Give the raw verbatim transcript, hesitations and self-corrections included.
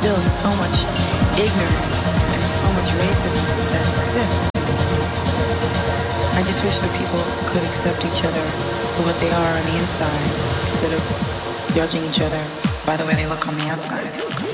still so much ignorance and so much racism that exists. I just wish that people could accept each other for what they are on the inside instead of judging each other by the way they look on the outside.